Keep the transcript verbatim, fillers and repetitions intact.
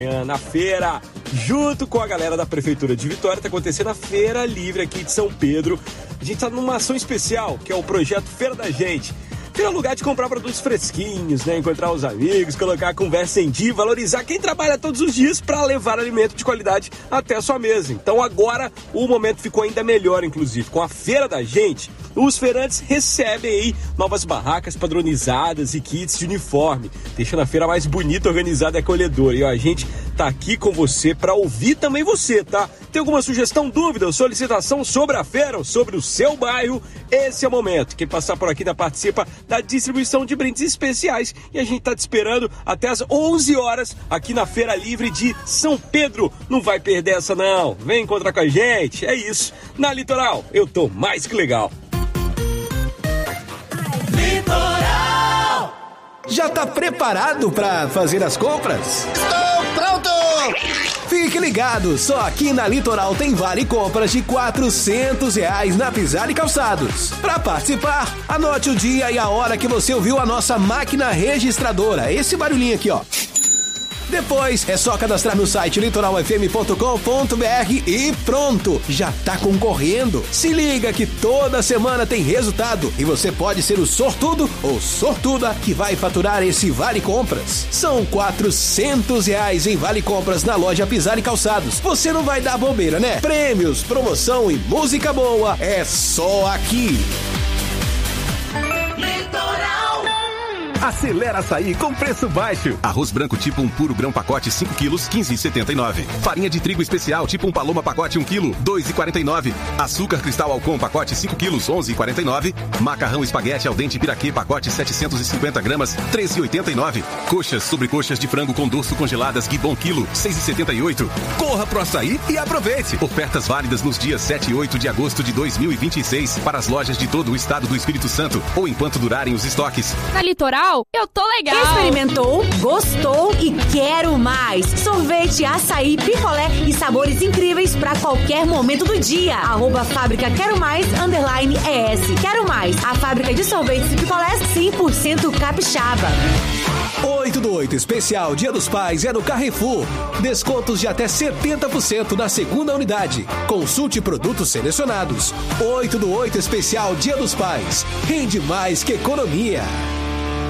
Na feira, junto com a galera da Prefeitura de Vitória, está acontecendo a Feira Livre aqui de São Pedro. A gente está numa ação especial, que é o projeto Feira da Gente. Feira é um lugar de comprar produtos fresquinhos, né? Encontrar os amigos, colocar a conversa em dia, valorizar quem trabalha todos os dias para levar alimento de qualidade até a sua mesa. Então agora o momento ficou ainda melhor, inclusive. Com a Feira da Gente, os feirantes recebem aí novas barracas padronizadas e kits de uniforme, deixando a feira mais bonita, organizada e acolhedora. E ó, a gente tá aqui com você para ouvir também você, tá? Tem alguma sugestão, dúvida ou solicitação sobre a feira ou sobre o seu bairro? Esse é o momento. Quem passar por aqui ainda participa da distribuição de brindes especiais e a gente tá te esperando até as onze horas aqui na Feira Livre de São Pedro. Não vai perder essa não. Vem encontrar com a gente. É isso. Na Litoral, eu tô mais que legal. Litoral! Já tá preparado para fazer as compras? Estou pronto! Fique ligado, só aqui na Litoral tem vale compras de quatrocentos reais na Pisar e Calçados. Para participar, anote o dia e a hora que você ouviu a nossa máquina registradora, esse barulhinho aqui, ó. Depois é só cadastrar no site litoral f m ponto com ponto b r e pronto, já tá concorrendo. Se liga que toda semana tem resultado e você pode ser o sortudo ou sortuda que vai faturar esse Vale Compras. São quatrocentos reais em Vale Compras na loja Pisar e Calçados. Você não vai dar bobeira, né? Prêmios, promoção e música boa é só aqui. Acelera Açaí com preço baixo. Arroz branco tipo um puro grão pacote cinco quilos, quinze reais e setenta e nove centavos. Farinha de trigo especial tipo um Paloma pacote um quilo, dois reais e quarenta e nove centavos. Açúcar cristal Alcon pacote cinco quilos, onze reais e quarenta e nove centavos. Macarrão espaguete al dente piraquê pacote setecentos e cinquenta gramas, treze reais e oitenta e nove centavos. Coxas sobre coxas de frango com dorso congeladas Guibon quilo, seis reais e setenta e oito centavos. Corra pro Açaí e aproveite. Ofertas válidas nos dias sete e oito de agosto de dois mil e vinte e seis para as lojas de todo o estado do Espírito Santo ou enquanto durarem os estoques. Na Litoral, eu tô legal. Experimentou, gostou e quero mais. Sorvete, açaí, picolé e sabores incríveis para qualquer momento do dia. Arroba Fábrica Quero Mais, underline E S. Quero Mais, a fábrica de sorvetes e picolés cem por cento capixaba. oito do oito especial Dia dos Pais é no Carrefour. Descontos de até setenta por cento na segunda unidade. Consulte produtos selecionados. oito do oito especial Dia dos Pais. Rende mais que economia.